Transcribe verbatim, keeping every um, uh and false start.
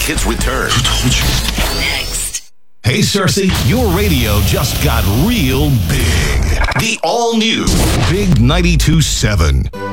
Hits return. Who told you? Next. Hey, Cersei, your radio just got real big. The all-new Big ninety-two point seven.